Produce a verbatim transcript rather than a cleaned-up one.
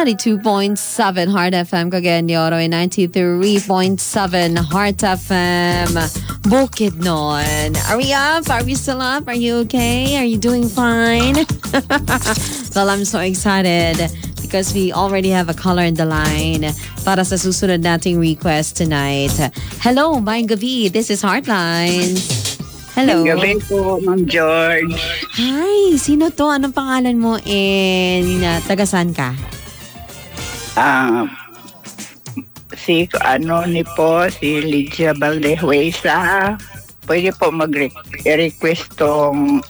ninety-two point seven Heart F M Cagayan de Oro and ninety-three point seven Heart F M Bukidnon. Are we up? Are we still up? Are you okay? Are you doing fine? Well, I'm so excited because we already have a caller in the line para sa susunod nating request tonight. Hello, Mayang Gabi. This is Heartline. Hello. Gabi po, Ma'am George. Hi, sino to? Anong pangalan mo and uh, taga saan ka? Ah, si ano ni po, si Lydia Valdehuesa. Pwede po mag-request tong